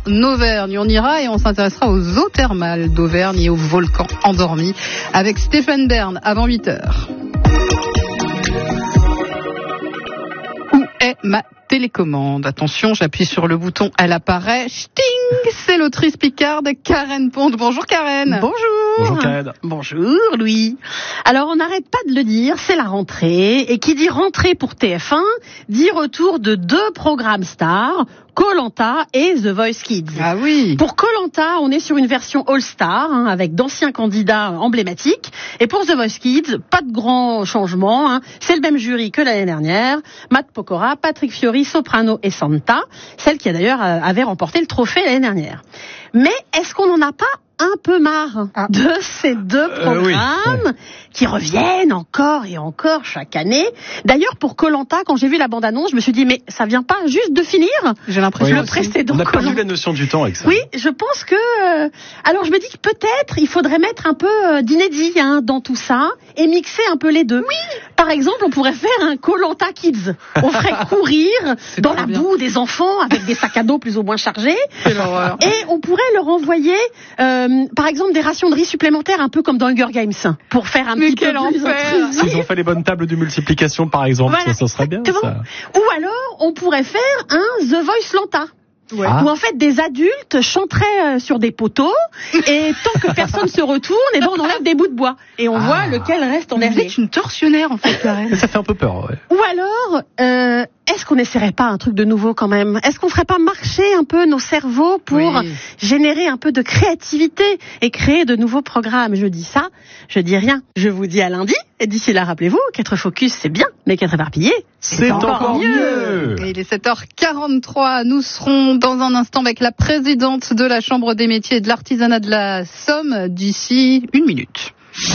Auvergne. On ira et on s'intéressera aux eaux thermales d'Auvergne et aux volcans endormis avec Stéphane Bern avant 8h. Où est ma télécommande? Attention, j'appuie sur le bouton, elle apparaît. Sting, c'est l'autrice picarde Karen Ponte. Bonjour Karen. Bonjour. Bonjour Karen. Bonjour Louis. Alors on n'arrête pas de le dire, c'est la rentrée. Et qui dit rentrée pour TF1, dit retour de 2 programmes stars, Koh-Lanta et The Voice Kids. Ah oui. Pour Koh-Lanta, on est sur une version All-Star, avec d'anciens candidats emblématiques. Et pour The Voice Kids, pas de grand changement. C'est le même jury que l'année dernière. Matt Pokora, Patrick Fiori, Soprano et Santa. Celle qui d'ailleurs avait remporté le trophée l'année dernière. Mais est-ce qu'on n'en a pas un peu marre de ces 2 programmes qui reviennent encore et encore chaque année? D'ailleurs, pour Koh-Lanta, quand j'ai vu la bande-annonce, je me suis dit, mais ça vient pas juste de finir? J'ai l'impression le précédent. On a perdu la notion du temps avec ça. Oui, je pense que... alors, je me dis que peut-être, il faudrait mettre un peu d'inédit dans tout ça et mixer un peu les deux. Oui. Par exemple, on pourrait faire un Koh-Lanta Kids. On ferait courir dans la boue des enfants avec des sacs à dos plus ou moins chargés. Quelle horreur. Et on pourrait leur envoyer, par exemple, des rations de riz supplémentaires, un peu comme dans Hunger Games, pour faire un petit peu plus enfer. S'ils ont fait les bonnes tables de multiplication, par exemple, voilà, ça serait bien, ça. Ou alors, on pourrait faire un The Voice Lanta. Ouais. Où en fait des adultes chanteraient sur des poteaux et tant que personne se retourne, et ben on enlève des bouts de bois et on voit lequel reste en Vous dernier. êtes une tortionnaire en fait, Karen. Ça fait un peu peur, ouais. Ou alors, est-ce qu'on n'essaierait pas un truc de nouveau quand même? Est-ce qu'on ferait pas marcher un peu nos cerveaux pour générer un peu de créativité et créer de nouveaux programmes? Je dis ça, je dis rien. Je vous dis à lundi. Et d'ici là, rappelez-vous, qu'être focus c'est bien, mais qu'être éparpillé, c'est encore mieux. Et il est 7h43. Nous serons dans un instant avec la présidente de la Chambre des métiers et de l'artisanat de la Somme d'ici 1 minute.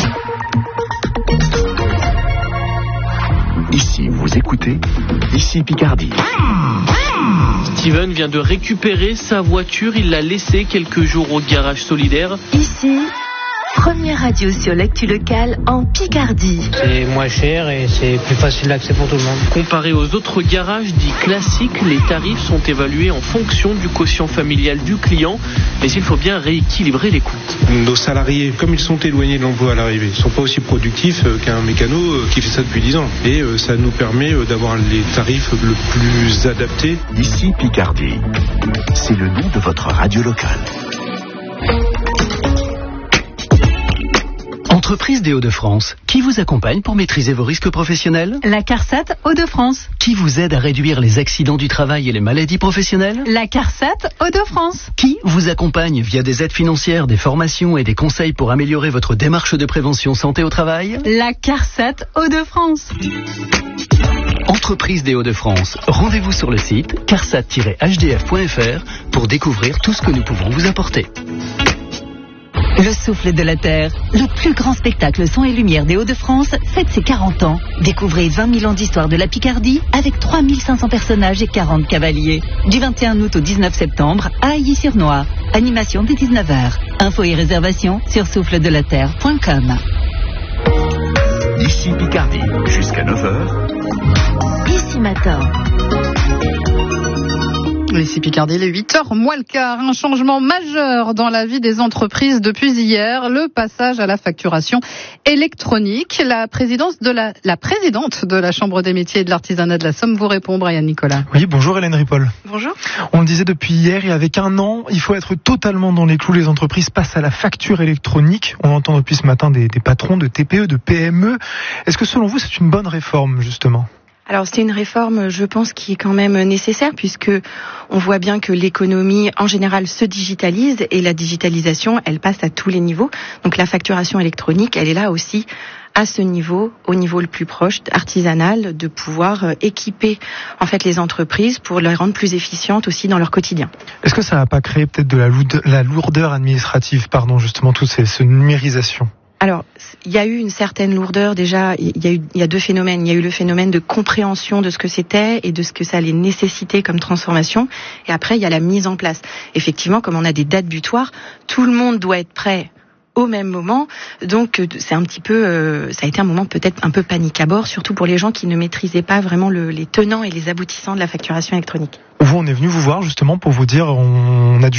Ici, vous écoutez, ici Picardie. Steven vient de récupérer sa voiture, il l'a laissée quelques jours au garage solidaire. Ici, première radio sur l'actu locale en Picardie. C'est moins cher et c'est plus facile d'accès pour tout le monde. Comparé aux autres garages dits classiques, les tarifs sont évalués en fonction du quotient familial du client, mais il faut bien rééquilibrer les comptes. Nos salariés, comme ils sont éloignés de l'emploi à l'arrivée, ne sont pas aussi productifs qu'un mécano qui fait ça depuis 10 ans. Et ça nous permet d'avoir les tarifs le plus adaptés. Ici Picardie, c'est le nom de votre radio locale. Entreprise des Hauts-de-France, qui vous accompagne pour maîtriser vos risques professionnels? La CARSAT Hauts-de-France. Qui vous aide à réduire les accidents du travail et les maladies professionnelles? La CARSAT Hauts-de-France. Qui vous accompagne via des aides financières, des formations et des conseils pour améliorer votre démarche de prévention santé au travail? La CARSAT Hauts-de-France. Entreprise des Hauts-de-France, rendez-vous sur le site carsat-hdf.fr pour découvrir tout ce que nous pouvons vous apporter. Le souffle de la Terre, le plus grand spectacle son et lumière des Hauts-de-France, fête ses 40 ans. Découvrez 20 000 ans d'histoire de la Picardie avec 3500 personnages et 40 cavaliers. Du 21 août au 19 septembre à Ailly-sur-Noire. Animation dès 19h. Infos et réservations sur souffledelaterre.com. Ici Picardie, jusqu'à 9h. Ici matin. Ici Picardie, il est 8h moins le quart. Un changement majeur dans la vie des entreprises depuis hier, le passage à la facturation électronique. La présidente de la Chambre des métiers et de l'artisanat de la Somme vous répond, Brian Nicolas. Oui, bonjour Hélène Ripoll. Bonjour. On le disait depuis hier et avec 1 an, il faut être totalement dans les clous. Les entreprises passent à la facture électronique. On entend depuis ce matin des patrons de TPE, de PME. Est-ce que selon vous, c'est une bonne réforme, justement ? Alors c'est une réforme, je pense, qui est quand même nécessaire puisque on voit bien que l'économie en général se digitalise et la digitalisation, elle passe à tous les niveaux. Donc la facturation électronique, elle est là aussi à ce niveau, au niveau le plus proche, artisanal, de pouvoir équiper en fait les entreprises pour les rendre plus efficientes aussi dans leur quotidien. Est-ce que ça n'a pas créé peut-être de la lourdeur administrative, justement, toute cette numérisation ? Alors, il y a eu une certaine lourdeur déjà. Il y a 2 phénomènes. Il y a eu le phénomène de compréhension de ce que c'était et de ce que ça allait nécessiter comme transformation. Et après, il y a la mise en place. Effectivement, comme on a des dates butoirs, tout le monde doit être prêt au même moment. Donc, c'est un petit peu, ça a été un moment peut-être un peu panique à bord, surtout pour les gens qui ne maîtrisaient pas vraiment les tenants et les aboutissants de la facturation électronique. Vous, on est venu vous voir justement pour vous dire, on a dû